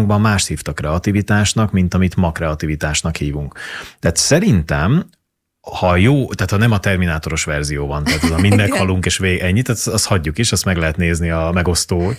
korszakban mást hívtak kreativitásnak, mint amit ma kreativitásnak hívunk. Tehát szerintem, ha jó, tehát ha nem a terminátoros verzió van, tehát az a mind meghalunk és ennyit, azt hagyjuk is, azt meg lehet nézni a megosztó,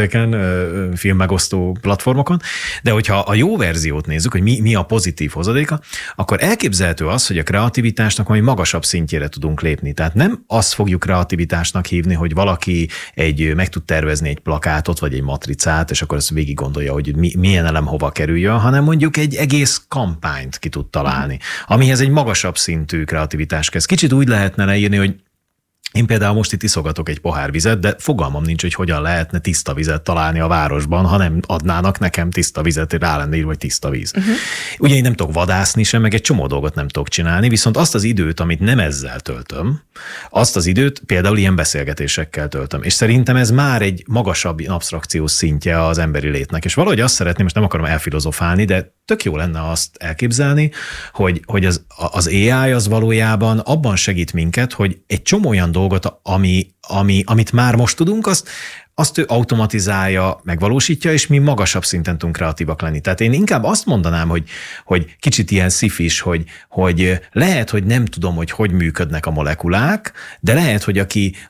filmmegosztó platformokon, de hogyha a jó verziót nézzük, hogy mi a pozitív hozadéka, akkor elképzelhető az, hogy a kreativitásnak valami magasabb szintjére tudunk lépni. Tehát nem azt fogjuk kreativitásnak hívni, hogy valaki meg tud tervezni egy plakátot, vagy egy matricát, és akkor ezt végig gondolja, hogy milyen elem hova kerüljön, hanem mondjuk egy egész kampányt ki tud találni, amihez egy magasabb szintű kreativitás kezd. Kicsit úgy lehetne leírni, hogy én például most itt iszogatok egy pohár vizet, de fogalmam nincs, hogy hogyan lehetne tiszta vizet találni a városban, ha nem adnának nekem tiszta vizet, rá lenne írva, hogy tiszta víz. Ugye én nem tudok vadászni sem, meg egy csomó dolgot nem tudok csinálni, viszont azt az időt, amit nem ezzel töltöm, azt az időt például ilyen beszélgetésekkel töltöm. És szerintem ez már egy magasabb absztrakciós szintje az emberi létnek. És valahogy azt szeretném, most nem akarom elfilozofálni, de tök jó lenne azt elképzelni, hogy az AI az valójában abban segít minket, hogy egy csomó olyan dolgot, amit már most tudunk, azt ő automatizálja, megvalósítja, és mi magasabb szinten tudunk kreatívak lenni. Tehát én inkább azt mondanám, hogy kicsit ilyen szifis, hogy lehet, hogy nem tudom, hogy működnek a molekulák, de lehet, hogy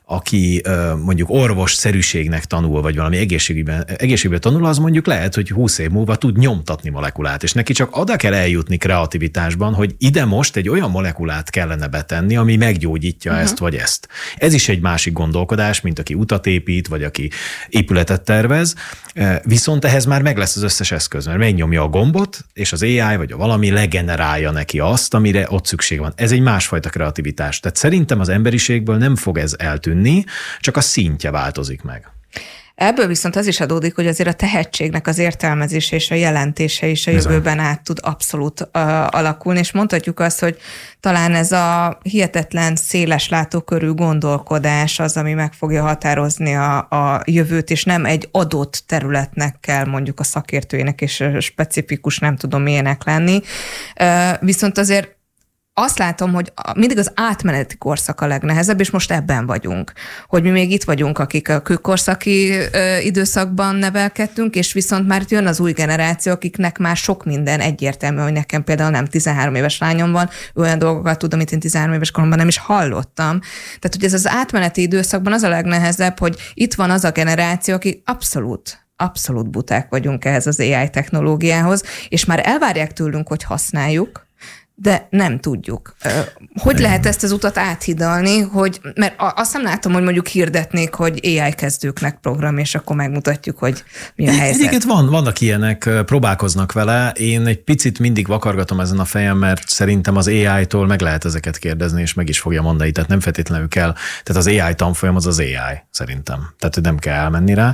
aki mondjuk orvosszerűségnek tanul, vagy valami egészségügyben tanul, az mondjuk lehet, hogy 20 év múlva tud nyomtatni molekulát, és neki csak oda kell eljutni kreativitásban, hogy ide most egy olyan molekulát kellene betenni, ami meggyógyítja ezt vagy ezt. Ez is egy másik gondolkodás, mint aki utat épít, vagy aki épületet tervez, viszont ehhez már meg lesz az összes eszköz, mert megnyomja a gombot, és az AI vagy a valami legenerálja neki azt, amire ott szükség van. Ez egy másfajta kreativitás. Tehát szerintem az emberiségből nem fog ez eltűnni, csak a szintje változik meg. Ebből viszont az is adódik, hogy azért a tehetségnek az értelmezése és a jelentése is a jövőben át tud abszolút alakulni, és mondhatjuk azt, hogy talán ez a hihetetlen széles látókörű gondolkodás az, ami meg fogja határozni a jövőt, és nem egy adott területnek kell mondjuk a szakértőjének és specifikus nem tudom milyenek lenni. Viszont azért azt látom, hogy mindig az átmeneti korszak a legnehezebb, és most ebben vagyunk. Hogy mi még itt vagyunk, akik a kőkorszaki időszakban nevelkedtünk, és viszont már jön az új generáció, akiknek már sok minden egyértelmű, hogy nekem például nem 13 éves lányom van, olyan dolgokat tud, amit én 13 éves koromban nem is hallottam. Tehát, hogy ez az átmeneti időszakban az a legnehezebb, hogy itt van az a generáció, aki abszolút buták vagyunk ehhez az AI technológiához, és már elvárják tőlünk, hogy használjuk, de nem tudjuk. Hogy lehet ezt az utat áthidalni, mert azt nem látom, hogy mondjuk hirdetnék, hogy AI kezdőknek program, és akkor megmutatjuk, hogy mi a helyzet. Egyébként vannak ilyenek, próbálkoznak vele. Én egy picit mindig vakargatom ezen a fejem, mert szerintem az AI-tól meg lehet ezeket kérdezni, és meg is fogja mondani, tehát nem feltétlenül kell. Tehát az AI tanfolyam az AI, szerintem. Tehát nem kell elmenni rá.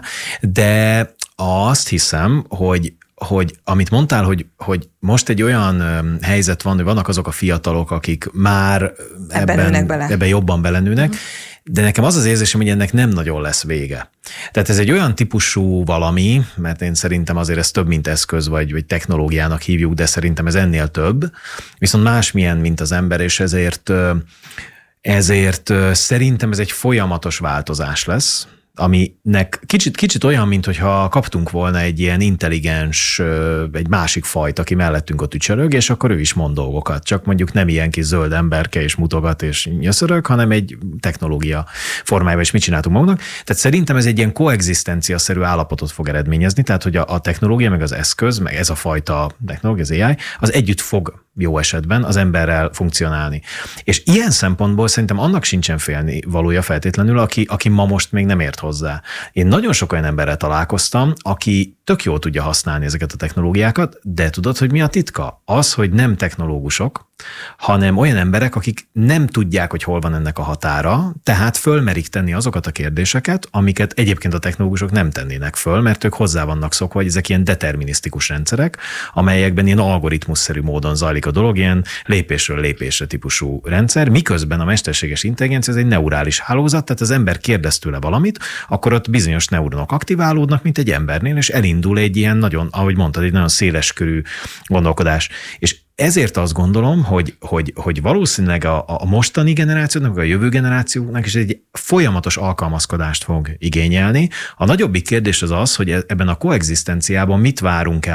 De azt hiszem, hogy amit mondtál, hogy most egy olyan helyzet van, hogy vannak azok a fiatalok, akik már ebben jobban belenőnek, de nekem az érzésem, hogy ennek nem nagyon lesz vége. Tehát ez egy olyan típusú valami, mert én szerintem azért ez több, mint eszköz, vagy technológiának hívjuk, de szerintem ez ennél több, viszont másmilyen, mint az ember, és ezért szerintem ez egy folyamatos változás lesz, aminek kicsit olyan, mintha kaptunk volna egy ilyen intelligens, egy másik fajt, aki mellettünk ott ücsörög, és akkor ő is mond dolgokat. Csak mondjuk nem ilyen kis zöld emberke, és mutogat, és nyöszörög, hanem egy technológia formájában, és mit csináltunk magunknak. Tehát szerintem ez egy ilyen koegzisztencia-szerű állapotot fog eredményezni, tehát hogy a technológia, meg az eszköz, meg ez a fajta technológia, az AI, az együtt fog jó esetben az emberrel funkcionálni. És ilyen szempontból szerintem annak sincsen félni valója feltétlenül, aki ma most még nem ért hozzá. Én nagyon sok olyan emberrel találkoztam, aki tök jól tudja használni ezeket a technológiákat, de tudod, hogy mi a titka? Az, hogy nem technológusok, hanem olyan emberek, akik nem tudják, hogy hol van ennek a határa, tehát fölmerik tenni azokat a kérdéseket, amiket egyébként a technológusok nem tennének föl, mert ők hozzá vannak szokva, hogy ezek ilyen determinisztikus rendszerek, amelyekben ilyen algoritmusszerű módon zajlik a dolog, ilyen lépésről lépésre típusú rendszer, miközben a mesterséges intelligencia ez egy neurális hálózat, tehát az ember kérdez tőle valamit, akkor ott bizonyos neuronok aktiválódnak, mint egy embernél, és elindul egy ilyen nagyon, ahogy mondtad, egy nagyon széleskörű gondolkodás. És ezért azt gondolom, hogy valószínűleg a mostani generációnak, a jövő generációknak is egy folyamatos alkalmazkodást fog igényelni. A nagyobbik kérdés az, hogy ebben a koegzisztenciában mit várunk el